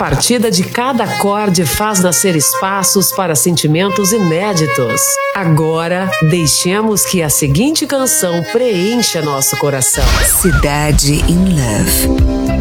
batida de cada acorde faz nascer espaços para sentimentos inéditos. Agora, deixemos que a seguinte canção preencha nosso coração. Cidade in Love.